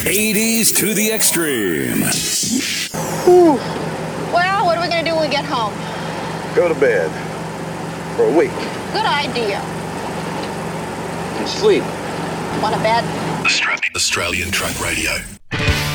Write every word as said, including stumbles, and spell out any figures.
eighties to the extreme. Whew. Well, what are we going to do when we get home? Go to bed. For a week. Good idea. And sleep. Want a bed? Australian Truck Radio.